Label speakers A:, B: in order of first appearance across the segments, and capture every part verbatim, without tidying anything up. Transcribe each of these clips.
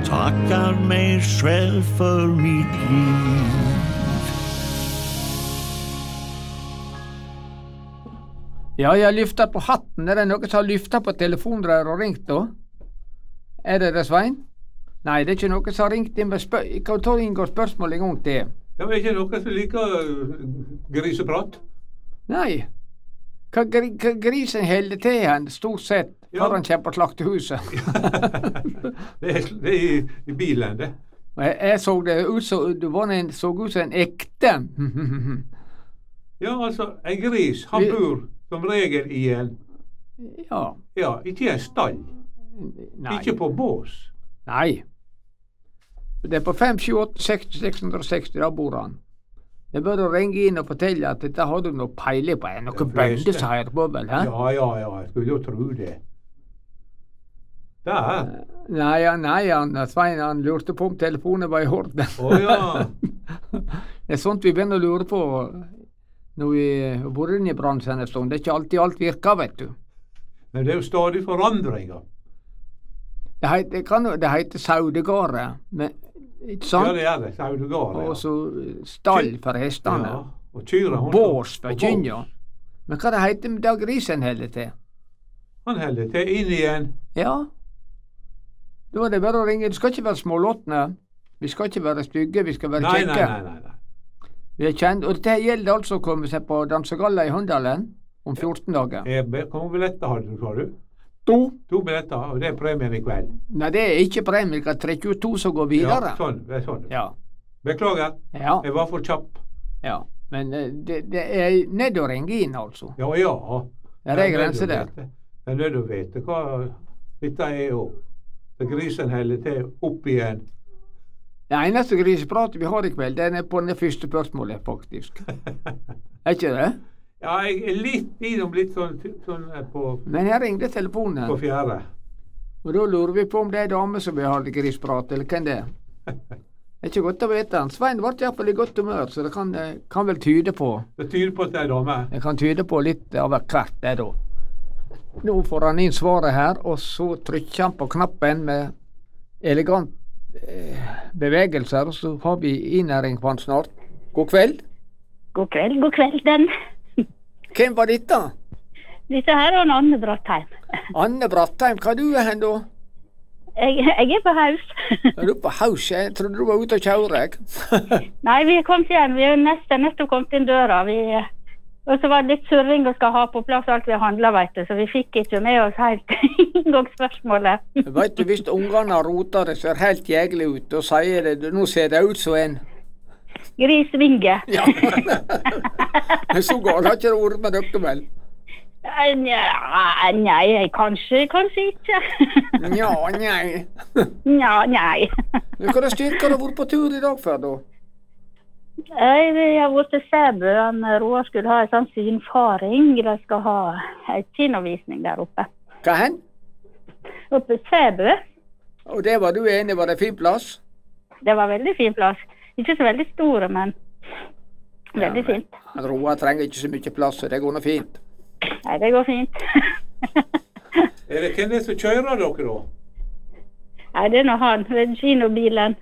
A: takker meg selv for mitt liv.
B: Ja, jeg lyfter på hatten. Er det noen som har lyftet på telefonrøret og ringt da? Er det det, Svein? Nei, det er ikke noen som har ringt inn med spør... Jeg kan ta inn spørsmål en gang til.
C: Ja, men er ikke noen som liker griseprat?
B: Nei. Hva, gri, hva grisen holder til han, stort sett,
C: Ja.
B: før han kommer på slaktehuset?
C: det er, det er i, i bilen, det.
B: Og jeg, jeg så det ut som du var en, så ut som en ekte.
C: Ja, altså, en gris, han
B: Vi-
C: bor som regel i en,
B: Ja.
C: ja, ikke i en stall.
B: Nei.
C: Ikke på bås.
B: Nei. Det er på fem, sju, åtte, seks, seks hundre og seksti, da bor han. Jeg bør ringe inn og fortelle at dette har du noe peiling på. Noen
C: De fleste.
B: bønder som har på vel, hæ?
C: Ja, ja, ja, jeg skulle jo tro det. Der.
B: Nei, ja, nei, han, Svein han lurte på om telefonen var i orden.
C: Å ja.
B: Det er sånt vi begynner å lure på når vi har vært inne i bransjen en stund. Det er ikke alltid alt virker, vet du.
C: Men det er jo stadig forandringer.
B: Det heter, det kan, jo- det heter saudegarde, men ikke sant?
C: Ja, det er det. Saudegar,
B: Og så stall for hestene.
C: Ja, og kyra, hun-
B: Bås for
C: og
B: kynja.
C: bås.
B: Men hva det heter med det grisen holder til?
C: Han holder til inn i en
B: Ja, da er det bare å ringe. Du skal ikke være smålåtne. Vi skal ikke være stygge, vi skal være
C: Nei,
B: kjekke.
C: nei, nei, nei, nei.
B: Vi er kjent, og det gjelder altså å komme seg på dansegalla i Hunndalen om fjorten dager.
C: Jeg be- Hvor mange billetter har du, sa du?
B: To?
C: To billetter, og det er premien i kveld.
B: Nei, det er ikke premie. Det er trettiåtte som går videre.
C: Ja, sånn, det er sånn.
B: Ja.
C: Beklager,
B: Ja.
C: jeg var for kjapp.
B: ja. Men eh, det, det er nødt å ringe inn, altså.
C: Ja, ja.
B: Det er
C: nødt
B: grenser
C: å
B: der.
C: vite. Jeg er nødt til å vite hva dette er òg. Så grisen holder til opp igjen.
B: Det eneste grisepratet vi har i kveld, den er på det første spørsmålet, faktisk. Er ikke det?
C: Ja, jeg er litt innom litt sånn, sånn på,
B: Men jeg ringte telefonen,
C: på fjerde.
B: og da lurer vi på om det er dame som vil ha det griseprat, eller hvem det er. Det er ikke godt å vite. Svein ble iallfall i godt humør, så det kan, eh, kan vel tyde på
C: Det tyder på at det er dame.
B: Det kan tyde på litt av hvert, det da. Nå får han inn svaret her, og så trykker han på knappen med elegant eh, bevegelser, og så har vi innæring på han snart. God kveld.
D: God kveld, god kveld, den.
B: Hvem var dette?
D: Dette her er Anne Brattheim.
B: Anne Brattheim, hva du er hen da?
D: Jeg, jeg er på haus.
B: Er du på haus? Jeg trodde du var ute og kjøre, jeg.
D: Nei, vi er kommet igjen. Vi er nesten nettopp kommet inn døra. Vi, og så var det litt surring og skal ha på plass alt vi handler, vet du. Så vi fikk ikke med oss helt inngangsspørsmålet.
B: Vet du, hvis ungene roter det ser helt jæglig ut, og sier det, nå ser det ut som en...
D: Grisvinge.
B: Ja. Men så galt har ikke det vært med dere, vel?
D: Nja, nei, kanskje, kanskje ikke.
B: Nja, nei.
D: Nja, nei.
B: Men hva er styrker du har vært på tur i dag før, da?
D: Jeg, vi har vært til Sæbø. Han, Roar skulle ha en sånn synfaring. De skal ha en kinovisning der oppe.
B: Hva hen?
D: Oppe i Sæbø.
B: Og det var du enig, var det fin plass?
D: Det var veldig fin plass. Ikke så veldig store, men veldig
B: Ja, men
D: fint.
B: han Roar trenger ikke så mye plass, så det går nå fint.
D: Nei, det går fint.
C: Er det hvem det er som kjører dere da?
D: Nei, det er nå han. Det er kinobilen.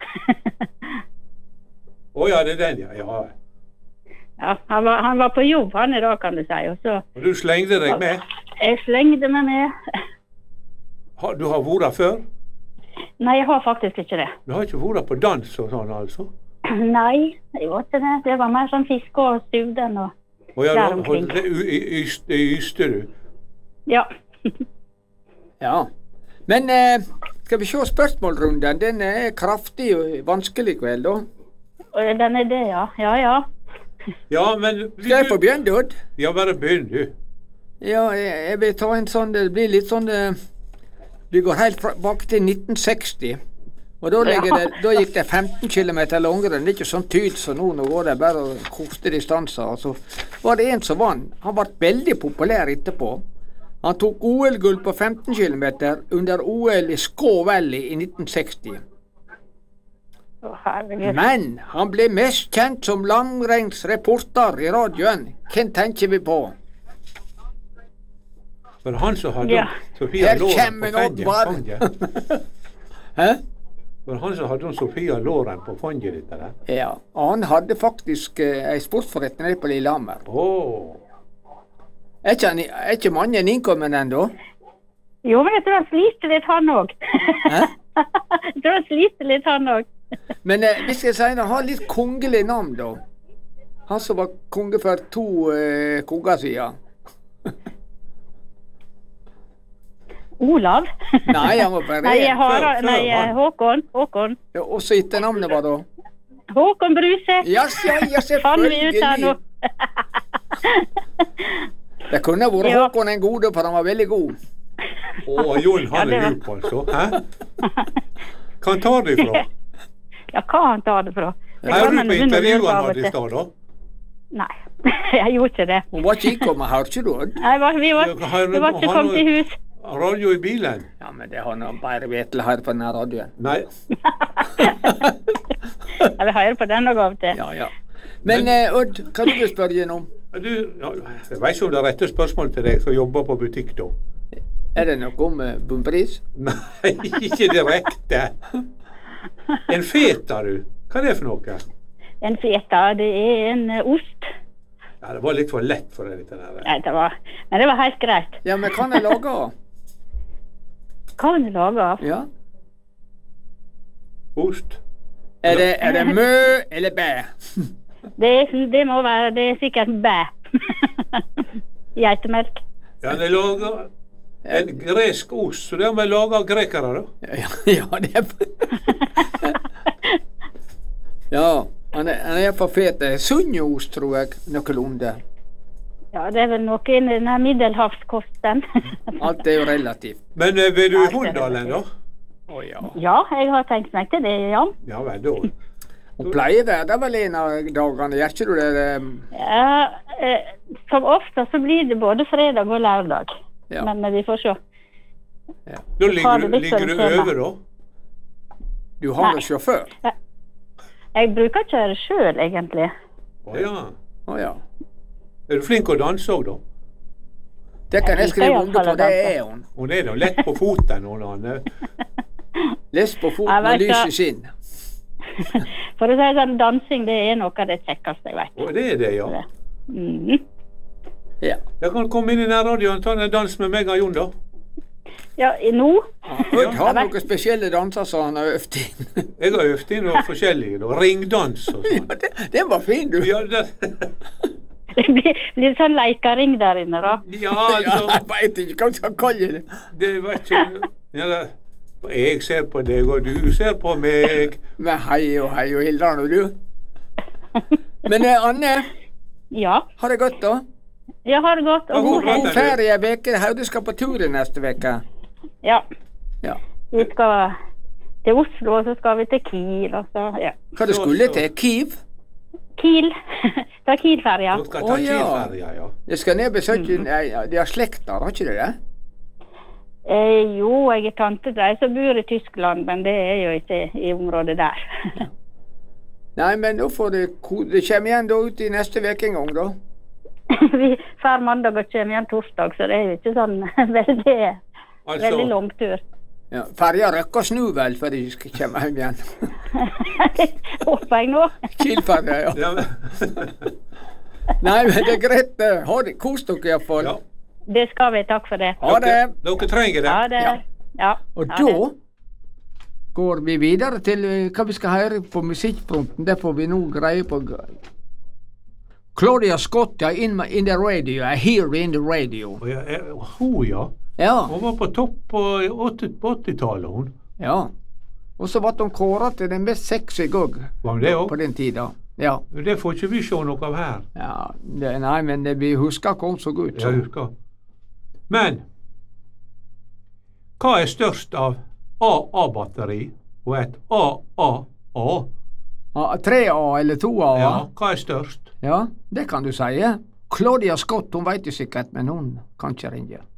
C: Å ja, det er den, ja. ja.
D: Ja, han var, han var på jobb han i dag, kan du si. Og så
C: Og du slengte deg med?
D: jeg slengde meg med.
C: Har- Du har vært før?
D: Nei, jeg har faktisk ikke det.
C: Du har ikke vært på dans og sånn, altså?
D: Nei, jeg var ikke det. Det var mer sånn fiske og studen og
C: Og ja,
D: Der
C: da-
D: omkring.
C: det y- y- yst- det yste du?
D: ja.
B: Ja. Men eh, skal vi se spørsmålrunden? Den er kraftig og vanskelig i kveld, da.
D: Og den er det, ja. Ja, ja.
C: Ja, men
B: Skal jeg få begynne, Odd?
C: Ja, bare begynn, du.
B: Ja, jeg, jeg vil ta en sånn, det blir litt sånn eh, Vi går helt fra- bak til nitten seksti. Og da, ligger
D: Ja.
B: det, da gikk det femten kilometer langrenn. Det er ikke sånn tylt som nå. Nå går det bare korte distanser. Og så var det en som vant. Han ble veldig populær etterpå. Han tok O L-gull på femten kilometer under O L i Skå Valley i nitten seksti.
D: Å, herregud.
B: Men han ble mest kjent som langrennsreporter i radioen. Hvem tenker vi på?
C: For han som hadde
D: Ja.
C: Sofia
B: Her
C: Loren
B: kommer
C: på
B: Oddvar.
C: fanget.
B: Hæ?
C: Men han som hadde hun Sofia Loren på fondet ditt, eller?
B: Ja, og han hadde faktisk eh, ei sportsforretning nede på Lillehammer.
C: Åh.
B: Er ikke, han, er ikke mannen innkommen ennå?
D: Jo, men jeg tror han sliter litt, han òg.
B: Hæ?
D: Jeg tror han sliter litt, han òg.
B: Men eh, hvis jeg sier han har litt kongelig navn, da. Han som var konge for to eh, konger siden.
D: Olav?
B: Nei, han var bare
D: Nei,
B: en.
D: Harald,
C: før- før
D: nei,
C: han.
D: Håkon. Håkon.
B: Ja, og så etter navnet var da?
D: Håkon Bruse.
B: Ja, ja, ja,
D: Fant vi ut her nå.
B: selvfølgelig. Det kunne vært
D: Ja.
B: Håkon en gode, for han var veldig god.
C: Åh, Jon, han
D: Ja,
C: er
D: det var-
C: djup, altså. Hæ? Hva han tar det fra?
D: Ja, hva han tar det fra? Det
C: Hører
D: kan
C: du
D: man
C: på
D: begynne å
C: intervjuet
D: lure
C: han
D: av og
C: hadde i
D: til.
C: stad, da?
D: Nei, jeg gjorde ikke det.
B: Hun var ikke innkommet, hørte du?
D: Nei, var- vi var,
C: Ja, har-
D: vi var ikke
C: har-
D: kommet i hus.
C: Radio i bilen?
B: Ja, men det har han bare Vetle her på denne radioen.
C: Nei.
D: Jeg vil høre på den og av og til.
B: Ja, ja. Men eh, Odd, hva du vil spørre igjen om?
C: Du, ja, jeg vet ikke om det er rette spørsmål til deg som jobber på butikk, da.
B: Er det noe om eh, bunnpris?
C: Nei, ikke direkte. En feta, du. Hva er det for noe?
D: En feta, det er en eh, ost.
C: Ja, det var litt for lett for deg, dette der.
D: Nei, det var, men det var helt greit.
B: Ja, men kan jeg lage?
D: Hva kan du lage av?
B: Ja.
C: Ost.
B: Er det, er det mø eller bæ?
D: Det, er- det må være, det er sikkert bæ. Geitemelk.
C: Ja, han er laget en gresk ost, så det har vi laget av grekere, da.
B: Ja, ja, det er Ja, han er, han er for fet. Sunnost, tror jeg, noenlunde.
D: Ja, det er vel noe i denne middelhavskosten.
B: Alt er jo relativt.
C: Men eh, vil du
D: Ja,
C: i
D: det er
C: Hunndalen, da?
B: Å ja.
D: Ja, jeg har tenkt meg til det, ja.
C: Ja vel, da.
B: Hun pleier å være der vel en av dagene, gjør ikke du det? eh,
D: ja eh, som ofte så blir det både fredag og lørdag.
B: Ja.
D: Men eh, vi får se.
C: Da
D: tar
C: ligger
D: det
C: du,
D: litt
C: ligger
D: for
C: du
D: det
C: over, da?
B: Du har
D: Nei.
B: en sjåfør?
D: Jeg bruker kjøre sjøl, egentlig.
C: Å ja.
B: Å ja.
C: Er du flink å danse òg, da?
B: Det kan jeg
D: Jeg
B: skrive
D: liker
B: under på,
D: iallfall å
B: det
D: danse.
B: er hun.
C: Hun er da lett på foten, hun Anne.
B: Les på
D: Jeg
B: foten og
D: vet det.
B: lyset skinn.
D: For å si sånn, dansing det er noe av det kjekkeste jeg vet.
C: Å, det er det, ja.
D: Mhm.
B: Ja.
C: Jeg kan komme inn i den radioen og ta en dans med meg og Jon, da.
D: Ja, i nå?
B: Odd har
D: Jeg vet.
B: noen spesielle danser som han har øvd inn.
C: Jeg har øvd inn noe forskjellige, da. Ringdans og sånn.
B: Ja, det- Den var fin, du.
C: Ja, det,
D: Det blir, blir sånn leikering der inne, da.
C: ja
B: Ja,
C: altså
B: jeg veit ikke hva vi skal kalle det.
C: Det vet ikke ja, det, Jeg ser på deg, og du ser på meg.
B: Men hei og hei og hildran og du. Men eh, Anne,
D: Ja,
B: har det godt, da?
D: jeg har det godt. Og
C: Ja,
D: god
C: god
B: God
D: helg.
B: ferie ei uke. Jeg hører du skal på tur i neste uke.
D: Ja.
B: Ja.
D: Vi skal til Oslo, og så skal vi til Kiel, og så, ja.
B: Hva du
C: Så,
B: skulle
C: så.
B: til? Kiel?
D: Kiel. Ta Kiel-ferja.
C: Du skal
B: Å,
C: ta
B: ja.
C: Kiel-ferja, ja.
B: Jeg skal ned og besøke
D: Mm.
B: Nei, ja, De har slekt der, har ikke de det?
D: Eh, jo, jeg er tante til de som bor i Tyskland, men det er jo ikke i området der.
B: Nei, men da får det ko- Det kommer igjen da ut i neste uke en gang, da.
D: Vi drar mandag og kommer igjen torsdag, så det er jo ikke sånn veldig, veldig
C: Altså,
D: lang tur.
B: Ja, Ferja røkker snu vel før de skal komme hjem igjen.
D: Håper jeg nå.
B: Kiel-ferja, ja.
C: ja, men,
B: Nei, men det er greit. eh, Ha det. Kos dere iallfall.
C: ja.
D: Det skal vi, takk for det.
B: Ha det.
C: Dere, dere trenger det.
D: Ha det.
B: Ja.
D: Ja.
B: Og
D: ha
B: da
D: det.
B: går vi videre til eh, hva vi skal høre på musikkfronten. Det får vi nå greie på. Claudia Scott, ja, in, my- in the radio. I hear in the radio.
C: Og jeg- jeg- Hun, ja.
B: Ja.
C: Hun var på topp på åtti- på åttitallet, hun.
B: ja. Og så ble hun kåret til den mest sexy òg
C: Var hun det
B: på
C: òg?
B: den tida. Ja.
C: Det får ikke vi se noe av her.
B: ja det, nei, men det, vi husker hva hun så ut
C: Jeg
B: som.
C: husker. Men hva er størst av A A-batteri og et A A A?
B: Ja, tre A eller to A?
C: Ja, hva er størst?
B: Ja, det kan du si. Claudia Scott hun vet jo sikkert, men hun kan ikke ringe.